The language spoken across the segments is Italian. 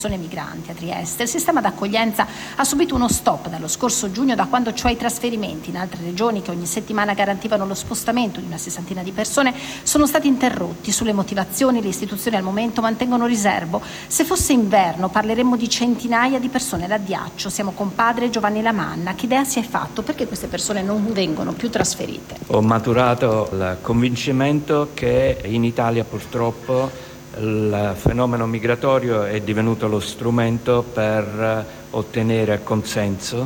migranti a Trieste. Il sistema d'accoglienza ha subito uno stop dallo scorso giugno, da quando cioè i trasferimenti in altre regioni che ogni settimana garantivano lo spostamento di una sessantina di persone sono stati interrotti. Sulle motivazioni le istituzioni al momento mantengono riservo. Se fosse inverno parleremmo di centinaia di persone d'addiaccio. Siamo con padre Giovanni Lamanna. Che idea si è fatto? Perché queste persone non vengono più trasferite? Ho maturato il convincimento che in Italia purtroppo il fenomeno migratorio è divenuto lo strumento per ottenere consenso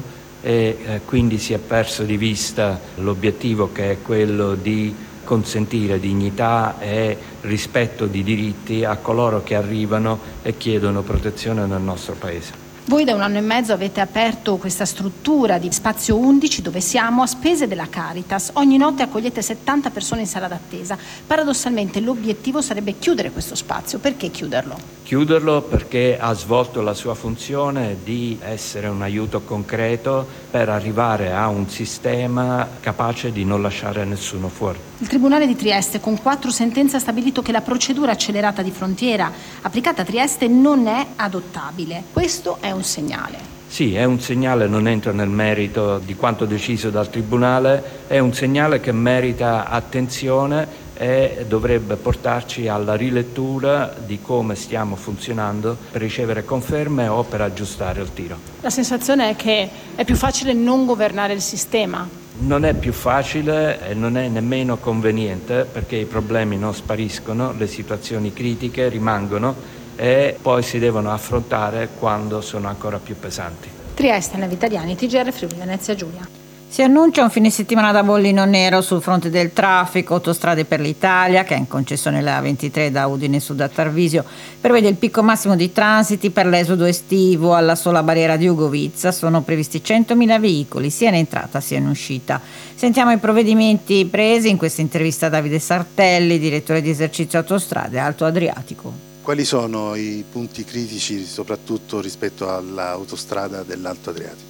e quindi si è perso di vista l'obiettivo, che è quello di consentire dignità e rispetto di diritti a coloro che arrivano e chiedono protezione nel nostro Paese. Voi da 1 anno e mezzo avete aperto questa struttura di Spazio 11 dove siamo a spese della Caritas. Ogni notte accogliete 70 persone in sala d'attesa. Paradossalmente l'obiettivo sarebbe chiudere questo spazio. Perché chiuderlo? Chiuderlo perché ha svolto la sua funzione di essere un aiuto concreto per arrivare a un sistema capace di non lasciare nessuno fuori. Il Tribunale di Trieste con 4 sentenze ha stabilito che la procedura accelerata di frontiera applicata a Trieste non è adottabile. Questo è un segnale. Sì, è un segnale, non entro nel merito di quanto deciso dal Tribunale, è un segnale che merita attenzione e dovrebbe portarci alla rilettura di come stiamo funzionando per ricevere conferme o per aggiustare il tiro. La sensazione è che è più facile non governare il sistema. Non è più facile e non è nemmeno conveniente, perché i problemi non spariscono, le situazioni critiche rimangono e poi si devono affrontare quando sono ancora più pesanti. Trieste, Nevi Italiani, TGR Friuli Venezia Giulia. Si annuncia un fine settimana da bollino nero sul fronte del traffico. Autostrade per l'Italia, che è in concessione la A23 da Udine Sud a Tarvisio, prevede il picco massimo di transiti per l'esodo estivo. Alla sola barriera di Ugovizza sono previsti 100.000 veicoli, sia in entrata sia in uscita. Sentiamo i provvedimenti presi in questa intervista a Davide Sartelli, direttore di esercizio Autostrade Alto Adriatico. Quali sono i punti critici, soprattutto rispetto all'autostrada dell'Alto Adriatico?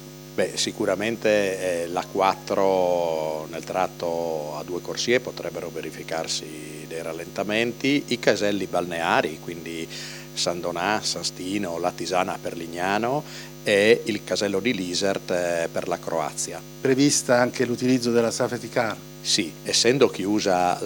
Sicuramente la 4 nel tratto a 2 corsie potrebbero verificarsi dei rallentamenti, i caselli balneari, quindi San Donà, San Stino, Latisana per Lignano e il casello di Lisert per la Croazia. Prevista anche l'utilizzo della safety car? Sì, essendo chiusa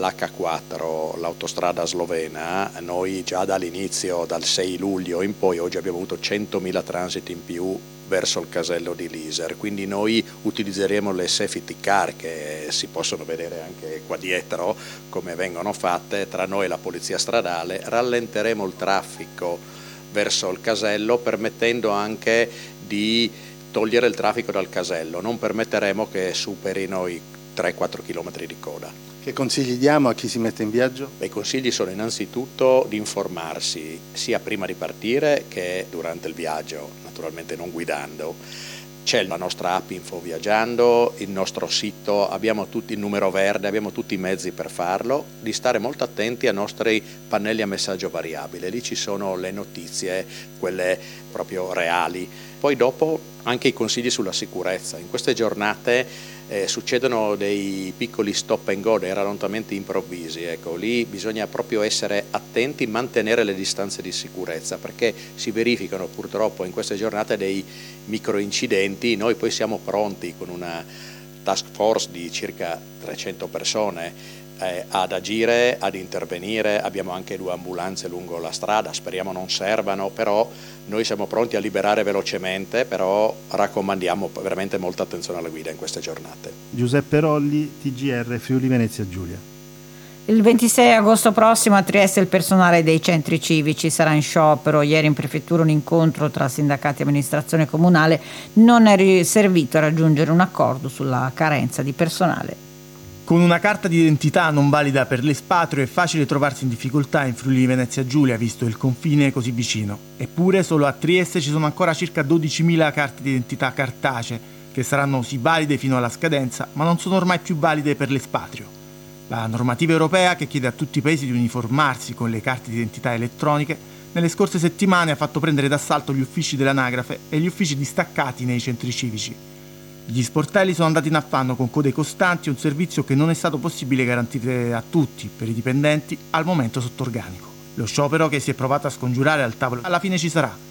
l'H4, l'autostrada slovena, noi già dall'inizio, dal 6 luglio in poi, oggi abbiamo avuto 100.000 transiti in più verso il casello di Liser, quindi noi utilizzeremo le safety car che si possono vedere anche qua dietro come vengono fatte tra noi e la polizia stradale, rallenteremo il traffico verso il casello permettendo anche di togliere il traffico dal casello, non permetteremo che superino i 3-4 km di coda. Che consigli diamo a chi si mette in viaggio? I consigli sono innanzitutto di informarsi sia prima di partire che durante il viaggio, naturalmente non guidando. C'è la nostra app Info Viaggiando, il nostro sito, abbiamo tutti il numero verde, abbiamo tutti i mezzi per farlo, di stare molto attenti ai nostri pannelli a messaggio variabile, lì ci sono le notizie, quelle proprio reali. Poi dopo anche i consigli sulla sicurezza. In queste giornate succedono dei piccoli stop and go, dei rallentamenti improvvisi, ecco, lì bisogna proprio essere attenti, mantenere le distanze di sicurezza, perché si verificano purtroppo in queste giornate dei micro incidenti. Noi poi siamo pronti con una task force di circa 300 persone ad agire, ad intervenire. Abbiamo anche 2 ambulanze lungo la strada, speriamo non servano, però noi siamo pronti a liberare velocemente, però raccomandiamo veramente molta attenzione alla guida in queste giornate. Giuseppe Rolli, TGR Friuli Venezia Giulia. Il 26 agosto prossimo a Trieste il personale dei centri civici sarà in sciopero. Ieri in prefettura un incontro tra sindacati e amministrazione comunale non è servito a raggiungere un accordo sulla carenza di personale. Con una carta d'identità non valida per l'espatrio è facile trovarsi in difficoltà in Friuli Venezia Giulia, visto il confine così vicino. Eppure solo a Trieste ci sono ancora circa 12.000 carte d'identità cartacee, che saranno sì valide fino alla scadenza, ma non sono ormai più valide per l'espatrio. La normativa europea, che chiede a tutti i paesi di uniformarsi con le carte d'identità elettroniche, nelle scorse settimane ha fatto prendere d'assalto gli uffici dell'anagrafe e gli uffici distaccati nei centri civici. Gli sportelli sono andati in affanno con code costanti, un servizio che non è stato possibile garantire a tutti, per i dipendenti, al momento sotto organico. Lo sciopero che si è provato a scongiurare al tavolo alla fine ci sarà.